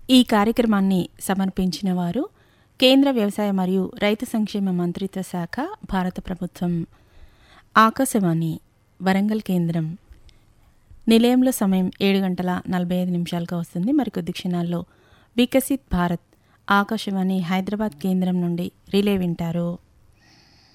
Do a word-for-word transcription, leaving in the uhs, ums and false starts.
ఈ కార్యక్రమాన్ని సమర్పించిన వారు కేంద్ర వ్యవసాయ మరియు రైతు సంక్షేమ మంత్రిత్వ శాఖ, భారత ప్రభుత్వం. ఆకాశవాణి వరంగల్ కేంద్రం. నిలయంలో సమయం ఏడు గంటల నలభై ఐదు నిమిషాలుగా వస్తుంది. మరికొద్ది క్షణాల్లో వికసిత్ భారత్ ఆకాశవాణి హైదరాబాద్ కేంద్రం నుండి రిలే వింటారు.